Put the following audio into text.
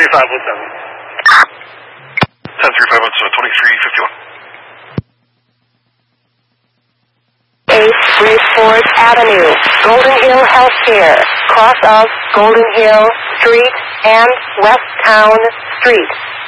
Ford Avenue, Golden Hill Healthcare, cross of Golden Hill Street and West Town Street.